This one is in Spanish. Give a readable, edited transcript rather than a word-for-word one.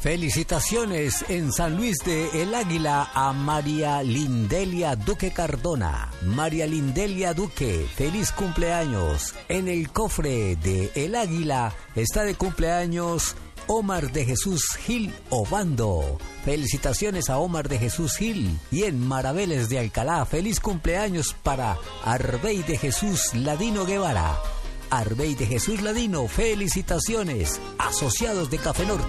Felicitaciones en San Luis de El Águila a María Lindelia Duque Cardona. María Lindelia Duque, feliz cumpleaños. En el cofre de El Águila está de cumpleaños Omar de Jesús Gil Obando. Felicitaciones a Omar de Jesús Gil. Y en Maraveles de Alcalá, feliz cumpleaños para Arbey de Jesús Ladino Guevara. Arbey de Jesús Ladino, felicitaciones. Asociados de Café Norte.